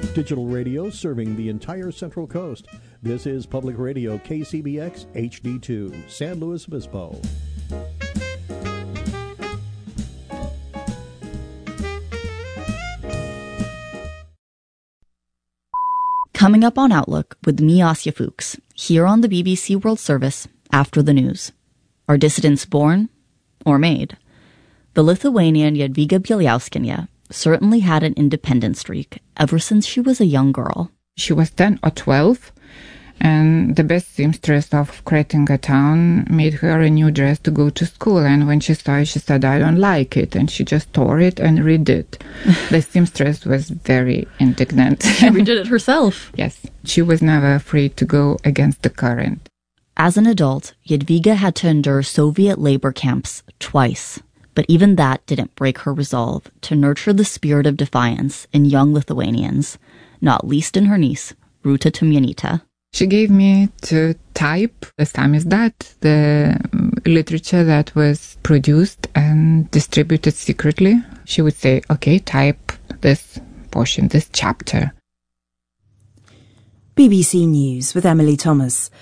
Digital radio serving the entire Central Coast. This is Public Radio KCBX HD2, San Luis Obispo. Coming up on Outlook with me, Asya Fuchs, here on the BBC World Service after the news. Are dissidents born or made? The Lithuanian Jadvyga Bieliauskienė certainly had an independent streak ever since she was a young girl. She was 10 or 12, and the best seamstress of Kretinga town made her a new dress to go to school, and when she saw it, she said, "I don't like it," and she just tore it and redid it. The seamstress was very indignant. She redid it herself. Yes, she was never afraid to go against the current. As an adult, Jadvyga had to endure Soviet labor camps twice. But even that didn't break her resolve to nurture the spirit of defiance in young Lithuanians, not least in her niece, Rūta Tumėnaitė. She gave me to type the samizdat, the literature that was produced and distributed secretly. She would say, okay, type this portion, this chapter. BBC News with Emily Thomas.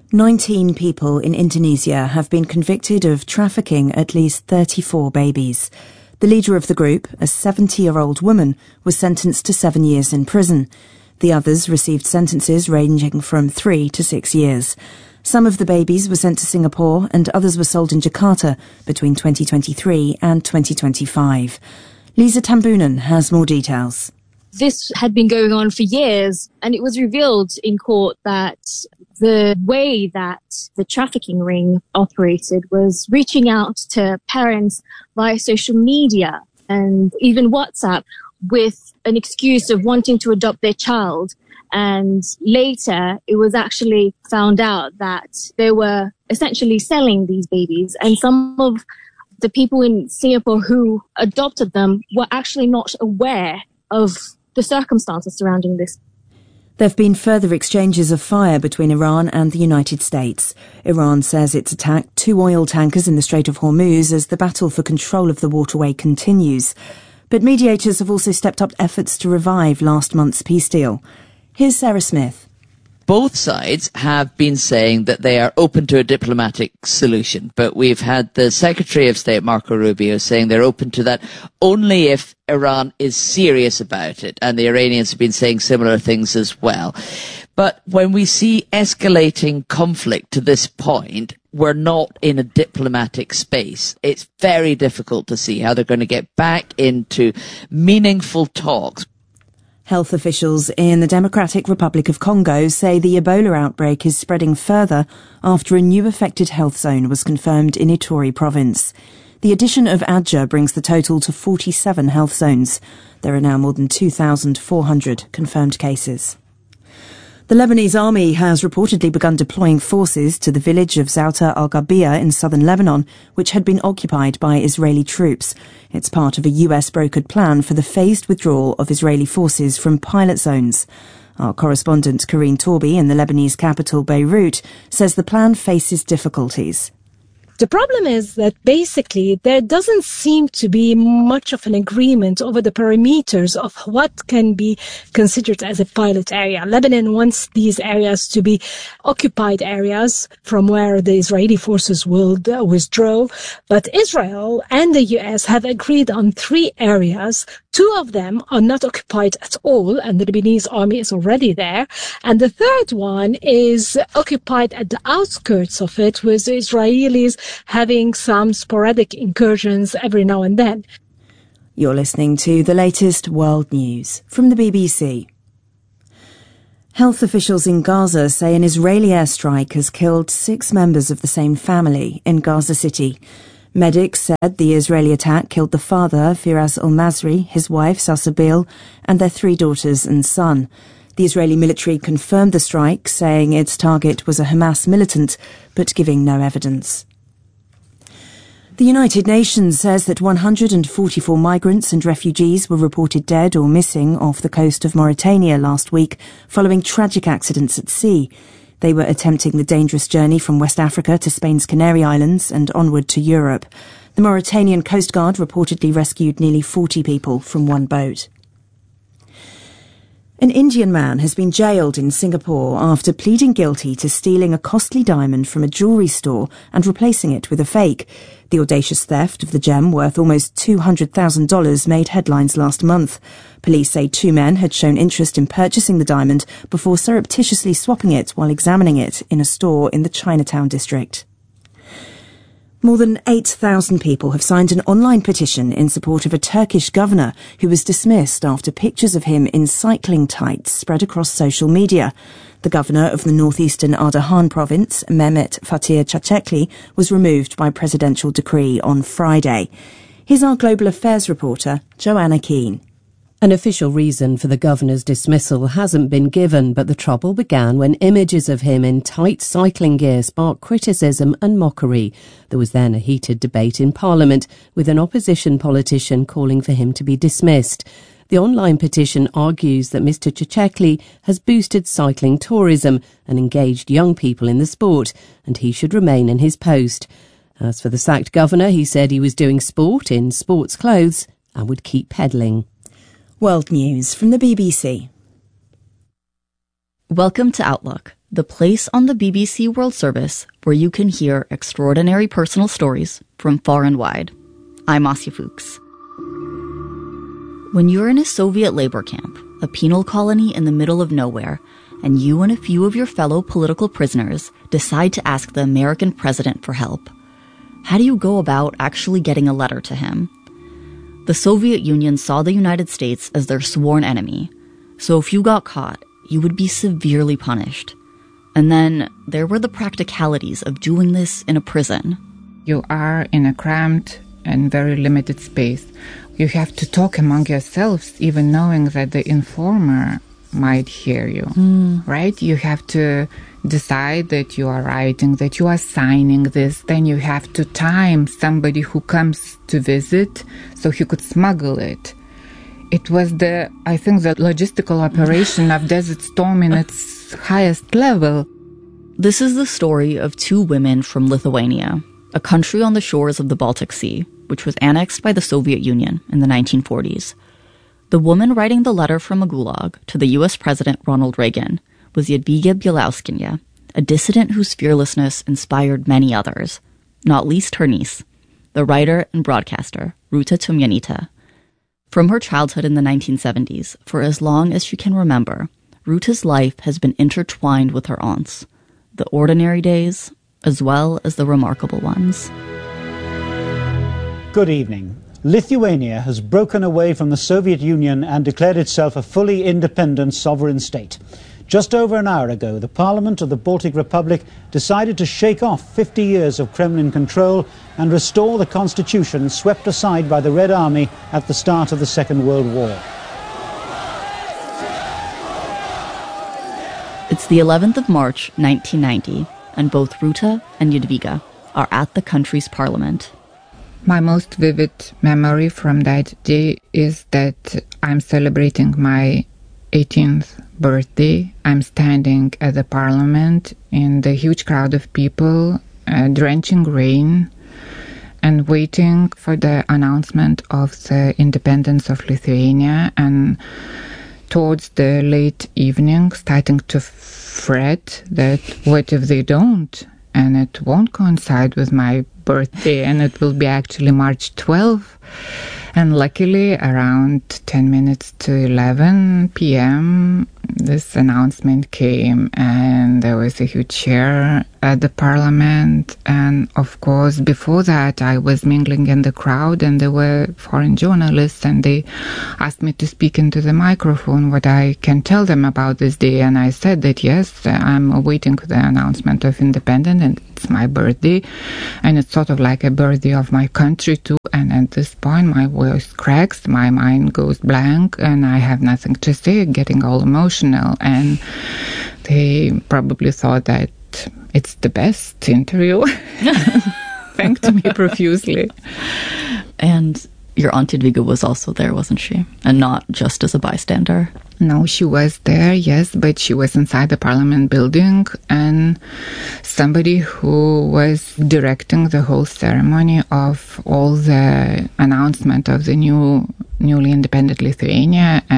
19 people in Indonesia have been convicted of trafficking at least 34 babies. The leader of the group, a 70-year-old woman, was sentenced to 7 years in prison. The others received sentences ranging from 3 to 6 years. Some of the babies were sent to Singapore and others were sold in Jakarta between 2023 and 2025. Lisa Tambunan has more details. This had been going on for years, and it was revealed in court that the way that the trafficking ring operated was reaching out to parents via social media and even WhatsApp with an excuse of wanting to adopt their child. And later, it was actually found out that they were essentially selling these babies. And some of the people in Singapore who adopted them were actually not aware of the circumstances surrounding this. There have been further exchanges of fire between Iran and the United States. Iran says it's attacked 2 oil tankers in the Strait of Hormuz as the battle for control of the waterway continues. But mediators have also stepped up efforts to revive last month's peace deal. Here's Sarah Smith. Both sides have been saying that they are open to a diplomatic solution, but we've had the Secretary of State, Marco Rubio, saying they're open to that only if Iran is serious about it, and the Iranians have been saying similar things as well. But when we see escalating conflict to this point, we're not in a diplomatic space. It's very difficult to see how they're going to get back into meaningful talks. Health officials in the Democratic Republic of Congo say the Ebola outbreak is spreading further after a new affected health zone was confirmed in Ituri province. The addition of Adja brings the total to 47 health zones. There are now more than 2,400 confirmed cases. The Lebanese army has reportedly begun deploying forces to the village of Zouta al-Ghabia in southern Lebanon, which had been occupied by Israeli troops. It's part of a US-brokered plan for the phased withdrawal of Israeli forces from pilot zones. Our correspondent Karine Torby in the Lebanese capital Beirut says the plan faces difficulties. The problem is that basically there doesn't seem to be much of an agreement over the parameters of what can be considered as a pilot area. Lebanon wants these areas to be occupied areas from where the Israeli forces will withdraw. But Israel and the US have agreed on 3 areas. 2 of them are not occupied at all, and the Lebanese army is already there. And the third one is occupied at the outskirts of it, with the Israelis having some sporadic incursions every now and then. You're listening to the latest world news from the BBC. Health officials in Gaza say an Israeli airstrike has killed 6 members of the same family in Gaza City. Medics said the Israeli attack killed the father, Firas al-Masri, his wife, Salsabil, and their 3 daughters and son. The Israeli military confirmed the strike, saying its target was a Hamas militant, but giving no evidence. The United Nations says that 144 migrants and refugees were reported dead or missing off the coast of Mauritania last week following tragic accidents at sea. They were attempting the dangerous journey from West Africa to Spain's Canary Islands and onward to Europe. The Mauritanian Coast Guard reportedly rescued nearly 40 people from one boat. An Indian man has been jailed in Singapore after pleading guilty to stealing a costly diamond from a jewellery store and replacing it with a fake. The audacious theft of the gem, worth almost $200,000, made headlines last month. Police say 2 men had shown interest in purchasing the diamond before surreptitiously swapping it while examining it in a store in the Chinatown district. More than 8,000 people have signed an online petition in support of a Turkish governor who was dismissed after pictures of him in cycling tights spread across social media. The governor of the northeastern Ardahan province, Mehmet Fatih Çaçekli, was removed by presidential decree on Friday. Here's our global affairs reporter, Joanna Keane. An official reason for the governor's dismissal hasn't been given, but the trouble began when images of him in tight cycling gear sparked criticism and mockery. There was then a heated debate in Parliament, with an opposition politician calling for him to be dismissed. The online petition argues that Mr. Çaçekli has boosted cycling tourism and engaged young people in the sport, and he should remain in his post. As for the sacked governor, he said he was doing sport in sports clothes and would keep peddling. World News from the BBC. Welcome to Outlook, the place on the BBC World Service where you can hear extraordinary personal stories from far and wide. I'm Asya Fuchs. When you're in a Soviet labor camp, a penal colony in the middle of nowhere, and you and a few of your fellow political prisoners decide to ask the American president for help, how do you go about actually getting a letter to him? The Soviet Union saw the United States as their sworn enemy, so if you got caught, you would be severely punished. And then there were the practicalities of doing this in a prison. You are in a cramped and very limited space. You have to talk among yourselves, even knowing that the informer might hear you, right? You have to decide that you are writing, that you are signing this. Then you have to time somebody who comes to visit so he could smuggle it. It was the logistical operation of Desert Storm in its highest level. This is the story of 2 women from Lithuania, a country on the shores of the Baltic Sea, which was annexed by the Soviet Union in the 1940s. The woman writing the letter from a gulag to the U.S. President Ronald Reagan was Jadwiga Bielawskinia, a dissident whose fearlessness inspired many others, not least her niece, the writer and broadcaster Ruta Tomjanita. From her childhood in the 1970s, for as long as she can remember, Ruta's life has been intertwined with her aunts, the ordinary days as well as the remarkable ones. Good evening. Lithuania has broken away from the Soviet Union and declared itself a fully independent sovereign state. Just over an hour ago, the Parliament of the Baltic Republic decided to shake off 50 years of Kremlin control and restore the constitution swept aside by the Red Army at the start of the Second World War. It's the 11th of March, 1990, and both Ruta and Jadwiga are at the country's parliament. My most vivid memory from that day is that I'm celebrating my 18th birthday. I'm standing at the parliament in the huge crowd of people, drenching rain, and waiting for the announcement of the independence of Lithuania. And towards the late evening, starting to fret that what if they don't? And it won't coincide with my birthday, and it will be actually March 12th. And luckily, around 10 minutes to 11 p.m., this announcement came, and there was a huge cheer at the parliament. And of course, before that, I was mingling in the crowd, and there were foreign journalists, and they asked me to speak into the microphone what I can tell them about this day. And I said that yes, I'm awaiting the announcement of independence, and it's my birthday, and it's sort of like a birthday of my country too. And at this point, my voice cracks, my mind goes blank, and I have nothing to say, getting all emotional. And they probably thought that it's the best interview. Thanked me profusely. And your Aunt Jadwiga was also there, wasn't she? And not just as a bystander. No, she was there, yes, but she was inside the parliament building, and somebody who was directing the whole ceremony of all the announcement of the newly independent Lithuania and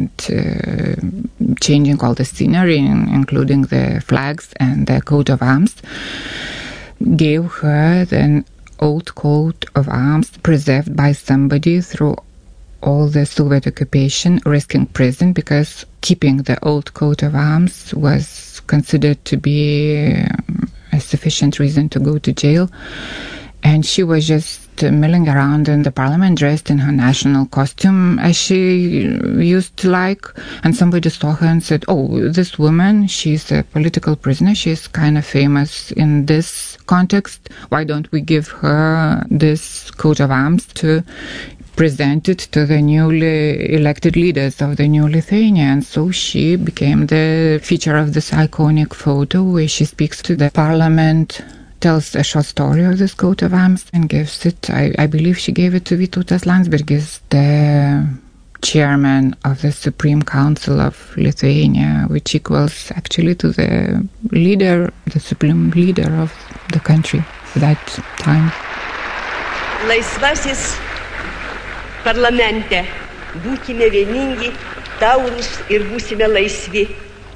and changing all the scenery, including the flags and the coat of arms, gave her an old coat of arms preserved by somebody through all the Soviet occupation, risking prison, because keeping the old coat of arms was considered to be a sufficient reason to go to jail. And she was just milling around in the parliament dressed in her national costume as she used to like. And somebody saw her and said, oh, this woman, she's a political prisoner. She's kind of famous in this context. Why don't we give her this coat of arms to present it to the newly elected leaders of the new Lithuania? And so she became the feature of this iconic photo where she speaks to the parliament, tells a short story of this coat of arms, and gives it, I believe she gave it to Vytautas Landsbergis, the chairman of the Supreme Council of Lithuania, which equals actually to the leader, the supreme leader of the country at that time. Laisvasis parlamente, būkime vieningi, taurūs ir būsime laisvi.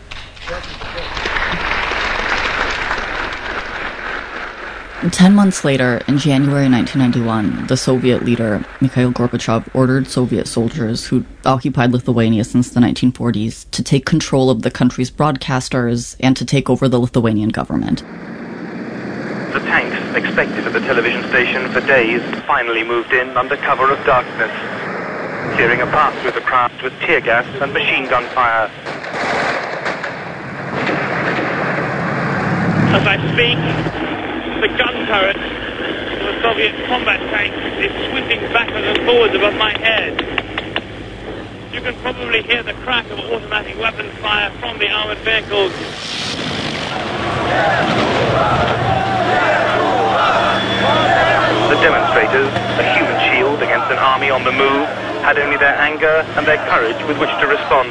10 months later, in January 1991, the Soviet leader, Mikhail Gorbachev, ordered Soviet soldiers who'd occupied Lithuania since the 1940s to take control of the country's broadcasters and to take over the Lithuanian government. The tanks, expected at the television station for days, finally moved in under cover of darkness, clearing a path through the crowd with tear gas and machine gun fire. As I speak, the gun turret of a Soviet combat tank is sweeping backwards and forwards above my head. You can probably hear the crack of automatic weapon fire from the armored vehicles. The demonstrators, a human shield against an army on the move, had only their anger and their courage with which to respond.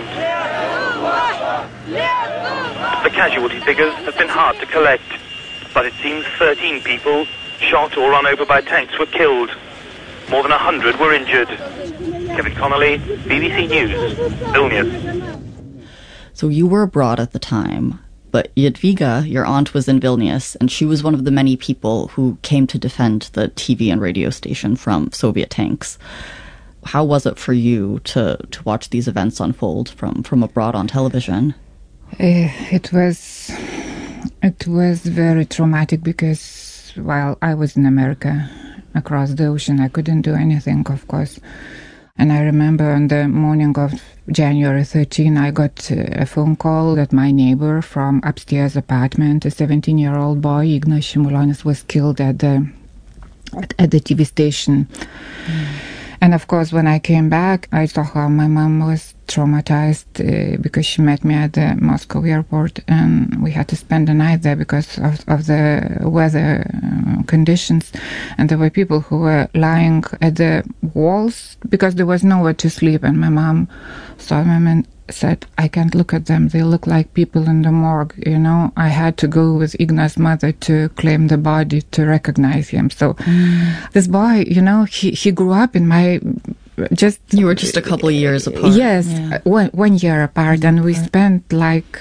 The casualty figures have been hard to collect, but it seems 13 people, shot or run over by tanks, were killed. More than 100 were injured. Kevin Connolly, BBC News, Vilnius. So you were abroad at the time, but Jadwiga, your aunt, was in Vilnius, and she was one of the many people who came to defend the TV and radio station from Soviet tanks. How was it for you to watch these events unfold from abroad on television? It was very traumatic because while I was in America, across the ocean, I couldn't do anything, of course. And I remember on the morning of January 13, I got a phone call that my neighbor from upstairs apartment, a 17-year-old boy, Ignas Shimulonis, was killed at the TV station. And of course, when I came back, I saw how my mom was traumatized because she met me at the Moscow airport, and we had to spend the night there because of the weather conditions. And there were people who were lying at the walls because there was nowhere to sleep. And my mom saw them and said, I can't look at them. They look like people in the morgue. You know, I had to go with Ignas' mother to claim the body to recognize him. So this boy, you know, he grew up in my... You were just a couple of years apart. Yes, yeah. 1 year apart. And we spent like...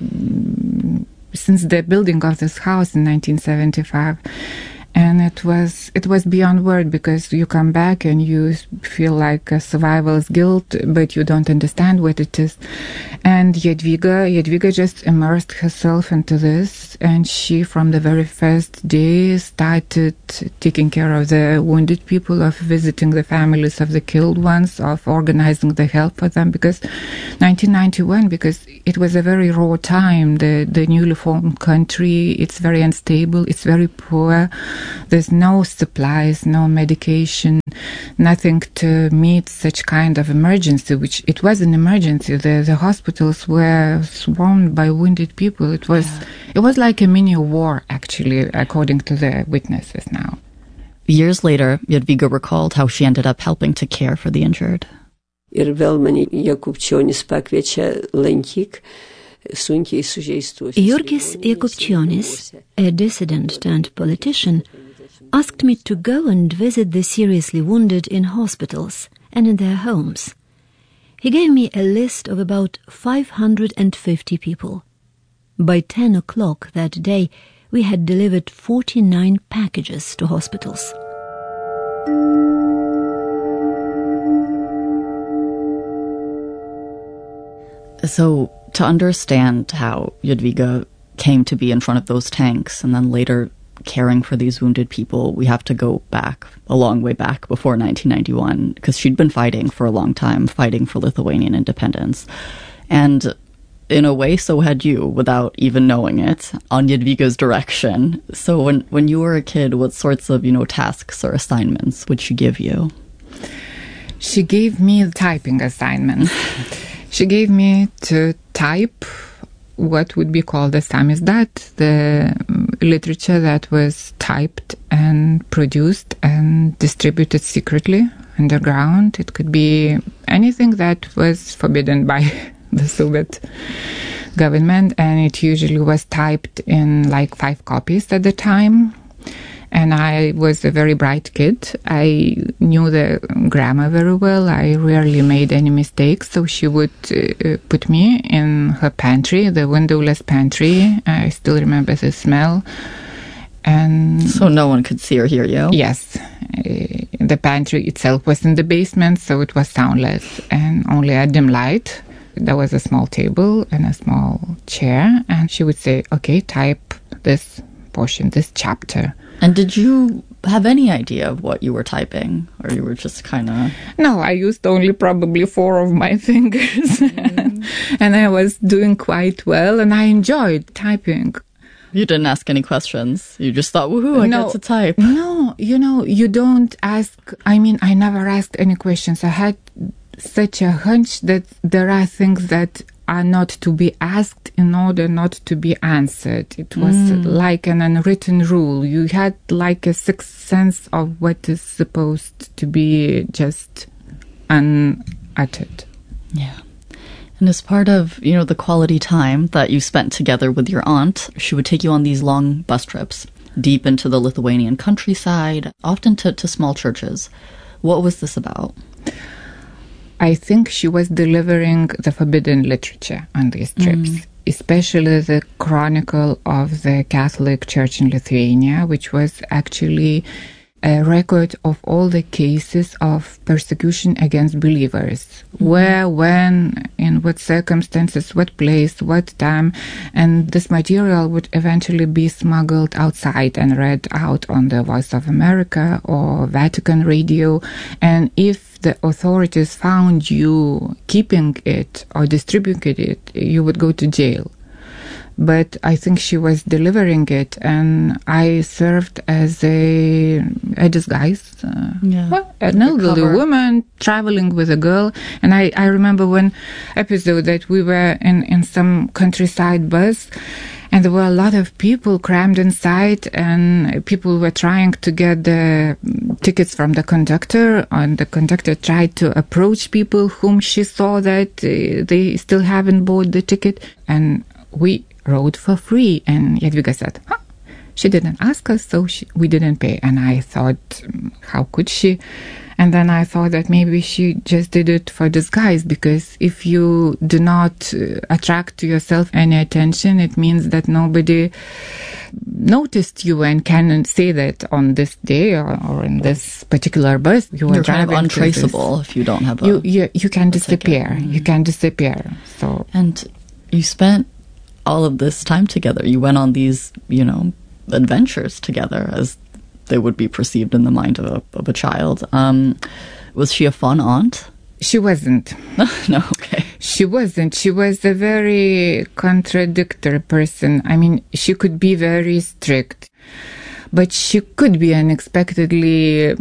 since the building of this house in 1975. And it was beyond word, because you come back and you feel like a survival's guilt, but you don't understand what it is. And Jadwiga just immersed herself into this, and she, from the very first day, started taking care of the wounded people, of visiting the families of the killed ones, of organizing the help for them, because 1991, because it was a very raw time, the newly formed country, it's very unstable, it's very poor. There's no supplies, no medication, nothing to meet such kind of emergency, which it was an emergency. The hospitals were swarmed by wounded people. It was like a mini war, actually, according to the witnesses now. Years later, Jadwiga recalled how she ended up helping to care for the injured. Ir vėl mane Jakubčionis pakviečia lankyk. Jurgis Jakubčionis, a dissident turned politician, asked me to go and visit the seriously wounded in hospitals and in their homes. He gave me a list of about 550 people. By 10 o'clock that day, we had delivered 49 packages to hospitals. So, to understand how Jadwiga came to be in front of those tanks and then later caring for these wounded people, we have to go back, a long way back, before 1991, because she'd been fighting for a long time, fighting for Lithuanian independence. And in a way, so had you, without even knowing it, on Jadwiga's direction. So when you were a kid, what sorts of, tasks or assignments would she give you? She gave me typing assignments. She gave me to type what would be called the samizdat, the literature that was typed and produced and distributed secretly underground. It could be anything that was forbidden by the Soviet government, and it usually was typed in like 5 copies at the time. And I was a very bright kid. I knew the grammar very well. I rarely made any mistakes. So she would put me in her pantry, the windowless pantry. I still remember the smell. And so no one could see or hear you? Yes. The pantry itself was in the basement, so it was soundless and only a dim light. There was a small table and a small chair. And she would say, okay, type this portion, this chapter. And did you have any idea of what you were typing? Or you were just kind of... No, I used only probably 4 of my fingers. And I was doing quite well, and I enjoyed typing. You didn't ask any questions? You just thought, woohoo, I get to type. No, you don't ask... I mean, I never asked any questions. I had such a hunch that there are things that are not to be asked in order not to be answered. It was like an unwritten rule. You had like a sixth sense of what is supposed to be just unuttered. Yeah. And as part of, the quality time that you spent together with your aunt, she would take you on these long bus trips, deep into the Lithuanian countryside, often to small churches. What was this about? I think she was delivering the forbidden literature on these trips, especially the Chronicle of the Catholic Church in Lithuania, which was actually a record of all the cases of persecution against believers. Where, when, in what circumstances, what place, what time. And this material would eventually be smuggled outside and read out on the Voice of America or Vatican Radio. And if the authorities found you keeping it or distributing it, you would go to jail. But I think she was delivering it, and I served as a disguise. An elderly woman traveling with a girl. And I remember one episode that we were in some countryside bus, and there were a lot of people crammed inside, and people were trying to get the tickets from the conductor, and the conductor tried to approach people whom she saw that they still haven't bought the ticket. And we rode for free, and Jadwiga said, she didn't ask us, so we didn't pay. And I thought, how could she? And then I thought that maybe she just did it for disguise, because if you do not attract to yourself any attention, it means that nobody noticed you and can say that on this day or in this particular bus you were driving. Kind of untraceable if you don't have you can disappear. You can disappear. So and you spent all of this time together. You went on these, adventures together, as they would be perceived in the mind of a child. Was she a fun aunt? She wasn't. No, okay. She wasn't. She was a very contradictory person. I mean, she could be very strict, but she could be unexpectedly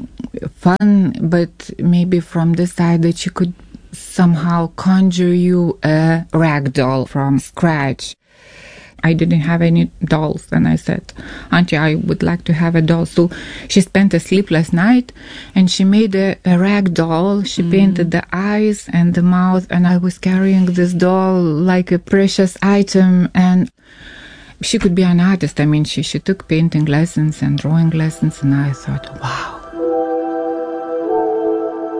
fun, but maybe from the side that she could somehow conjure you a rag doll from scratch. I didn't have any dolls, and I said, Auntie, I would like to have a doll. So she spent a sleepless night, and she made a rag doll. She painted the eyes and the mouth, and I was carrying this doll like a precious item. And she could be an artist. I mean, she took painting lessons and drawing lessons, and I thought, wow.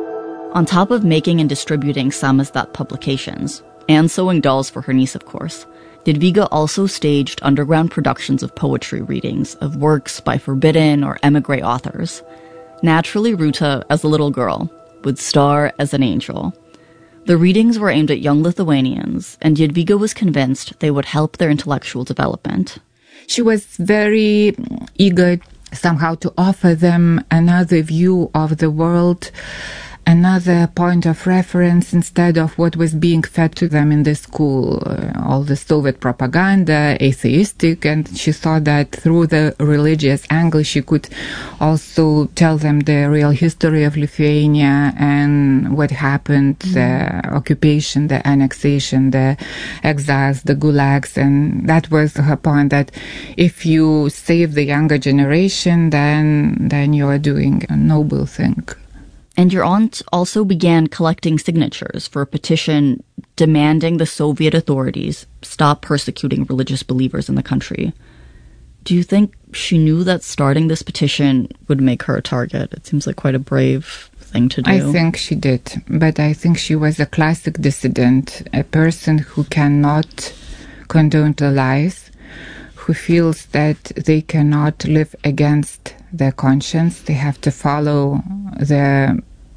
On top of making and distributing samizdat publications, and sewing dolls for her niece, of course, Jadwiga also staged underground productions of poetry readings of works by forbidden or emigre authors. Naturally, Ruta, as a little girl, would star as an angel. The readings were aimed at young Lithuanians, and Jadwiga was convinced they would help their intellectual development. She was very eager somehow to offer them another view of the world, another point of reference instead of what was being fed to them in the school, all the Soviet propaganda, atheistic, and she thought that through the religious angle she could also tell them the real history of Lithuania and what happened, the occupation, the annexation, the exiles, the gulags, and that was her point, that if you save the younger generation, then you are doing a noble thing. And your aunt also began collecting signatures for a petition demanding the Soviet authorities stop persecuting religious believers in the country. Do you think she knew that starting this petition would make her a target? It seems like quite a brave thing to do. I think she did, but I think she was a classic dissident, a person who cannot condone the lies, who feels that they cannot live against their conscience. They have to follow their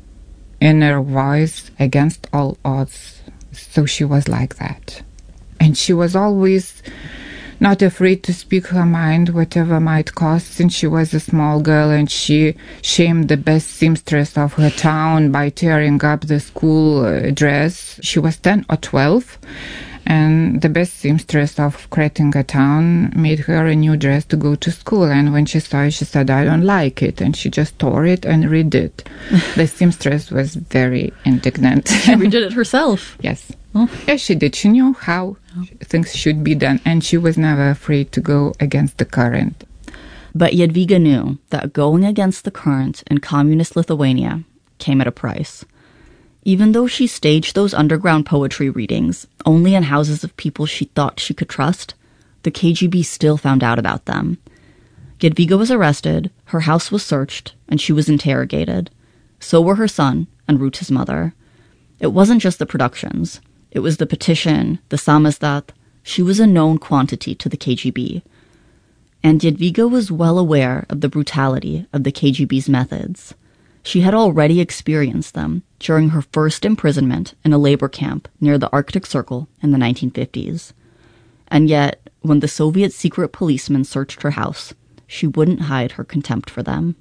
inner voice against all odds. So she was like that. And she was always not afraid to speak her mind, whatever might cost, since she was a small girl and she shamed the best seamstress of her town by tearing up the school dress. She was 10 or 12. And the best seamstress of Kretinga town made her a new dress to go to school. And when she saw it, she said, "I don't like it." And she just tore it and redid it. The seamstress was very indignant. She redid it herself? Yes. Oh. Yes, she did. She knew how things should be done. And she was never afraid to go against the current. But Jadwiga knew that going against the current in communist Lithuania came at a price. Even though she staged those underground poetry readings only in houses of people she thought she could trust, the KGB still found out about them. Jadwiga was arrested, her house was searched, and she was interrogated. So were her son and Ruta's mother. It wasn't just the productions. It was the petition, the samizdat. She was a known quantity to the KGB. And Jadwiga was well aware of the brutality of the KGB's methods. She had already experienced them during her first imprisonment in a labor camp near the Arctic Circle in the 1950s. And yet, when the Soviet secret policemen searched her house, she wouldn't hide her contempt for them.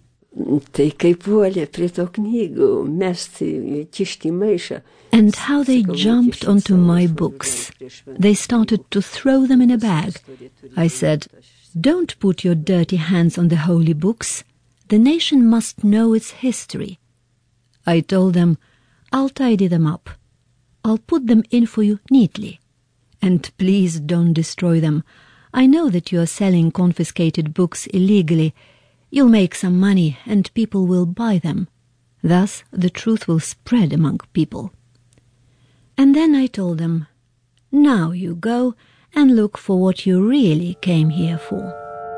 And how they jumped onto my books. They started to throw them in a bag. I said, "Don't put your dirty hands on the holy books. The nation must know its history." I told them, "I'll tidy them up. I'll put them in for you neatly. And please don't destroy them. I know that you are selling confiscated books illegally. You'll make some money and people will buy them. Thus the truth will spread among people." And then I told them, "Now you go and look for what you really came here for."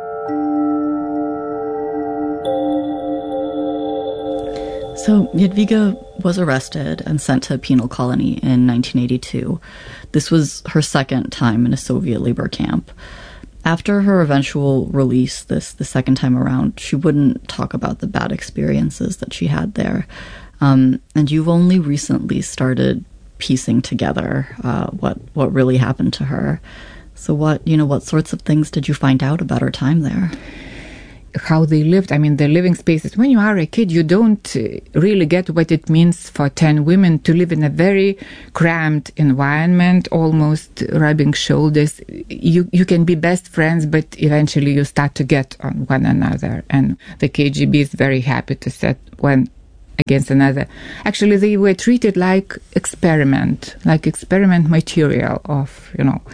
So Jadwiga was arrested and sent to a penal colony in 1982. This was her second time in a Soviet labor camp. After her eventual release, the second time around, she wouldn't talk about the bad experiences that she had there. And you've only recently started piecing together what really happened to her. So what sorts of things did you find out about her time there? How they lived, the living spaces. When you are a kid, you don't really get what it means for 10 women to live in a very cramped environment, almost rubbing shoulders. You can be best friends, but eventually you start to get on one another. And the KGB is very happy to set one against another. Actually, they were treated like experiment material of,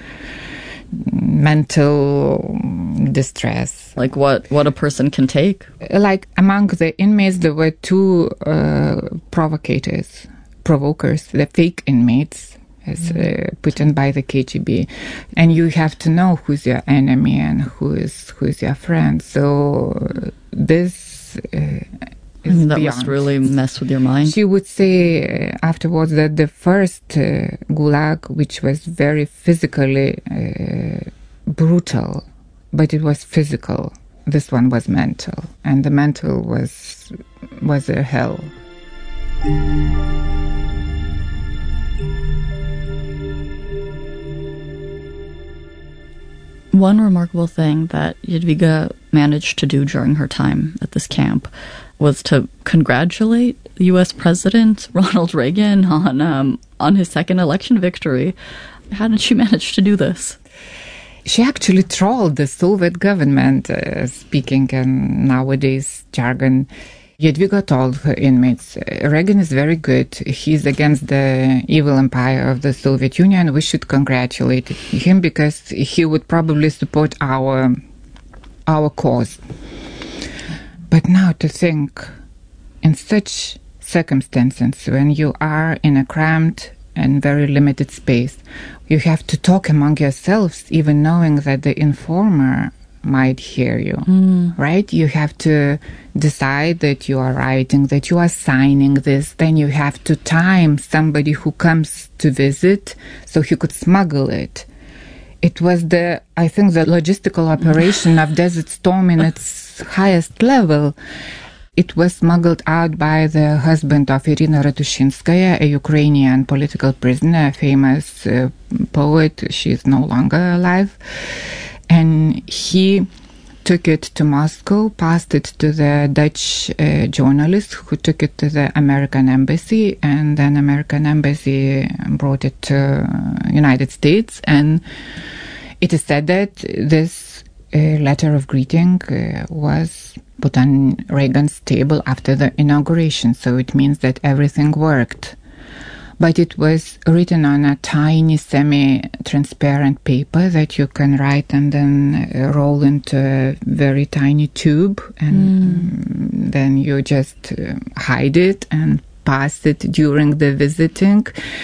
mental distress. Like what a person can take? Like among the inmates, there were two provokers, the fake inmates, as put in by the KGB. And you have to know who's your enemy and who's your friend. So this That must really mess with your mind. She would say afterwards that the first gulag, which was very physically brutal, but it was physical. This one was mental, and the mental was a hell. One remarkable thing that Jadwiga managed to do during her time at this camp was to congratulate U.S. President Ronald Reagan on his second election victory. How did she manage to do this? She actually trolled the Soviet government, speaking in nowadays jargon. Jadwiga told her inmates, Reagan is very good. He's against the evil empire of the Soviet Union. We should congratulate him because he would probably support our cause. But now to think, in such circumstances, when you are in a cramped and very limited space, you have to talk among yourselves, even knowing that the informer might hear you, right? You have to decide that you are writing, that you are signing this. Then you have to time somebody who comes to visit so he could smuggle it. It was I think the logistical operation of Desert Storm in its highest level. It was smuggled out by the husband of Irina Ratushinskaya, a Ukrainian political prisoner, a famous poet. She is no longer alive. And he took it to Moscow, passed it to the Dutch journalist who took it to the American embassy, and then American embassy brought it to United States. And it is said that this letter of greeting was put on Reagan's table after the inauguration, so it means that everything worked. But it was written on a tiny semi-transparent paper that you can write and then roll into a very tiny tube, and then you just hide it and pass it during the visiting.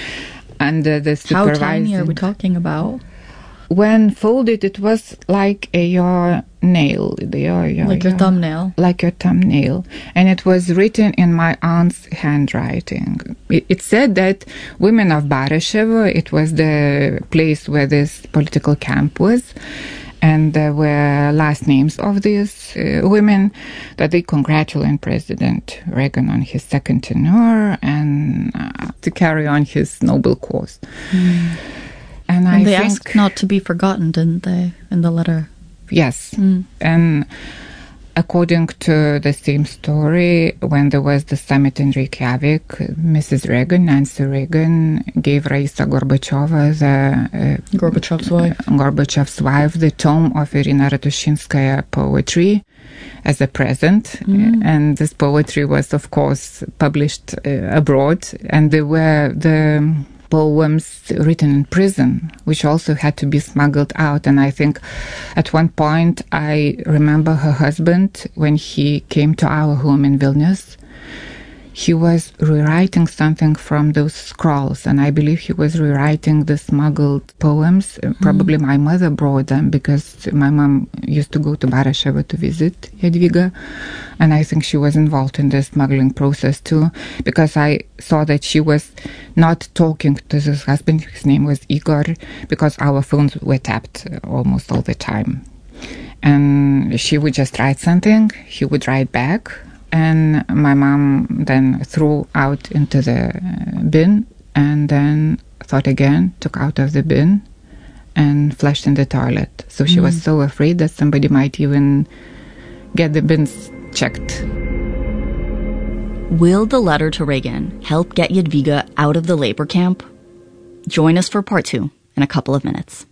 Under the supervising. How tiny are we talking about? When folded, it was like your nail. Like your thumbnail? Like your thumbnail. And it was written in my aunt's handwriting. It said that women of Baryshevo, it was the place where this political camp was, and there were last names of these women, that they congratulate President Reagan on his second tenure and to carry on his noble cause. And they asked not to be forgotten, didn't they, in the letter? Yes. And according to the same story, when there was the summit in Reykjavik, Mrs. Reagan, Nancy Reagan, gave Raisa Gorbachova, Gorbachev's wife, the tome of Irina Ratushinskaya poetry as a present. And this poetry was, of course, published abroad. And they were the poems written in prison, which also had to be smuggled out. And I think at one point, I remember her husband, when he came to our home in Vilnius, he was rewriting something from those scrolls, and I believe he was rewriting the smuggled poems. Probably my mother brought them, because my mom used to go to Baryshevo to visit Jadwiga, and I think she was involved in the smuggling process too, because I saw that she was not talking to this husband. His name was Igor, because our phones were tapped almost all the time. And she would just write something, he would write back, and my mom then threw out into the bin, and then thought again, took out of the bin, and flushed in the toilet. So she was so afraid that somebody might even get the bins checked. Will the letter to Reagan help get Jadwiga out of the labor camp? Join us for part 2 in a couple of minutes.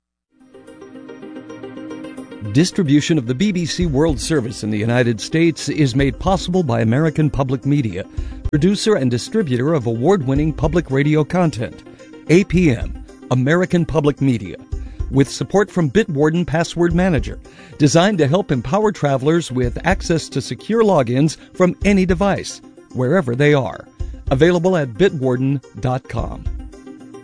Distribution of the BBC World Service in the United States is made possible by American Public Media, producer and distributor of award-winning public radio content. APM, American Public Media, with support from Bitwarden Password Manager, designed to help empower travelers with access to secure logins from any device, wherever they are. Available at bitwarden.com.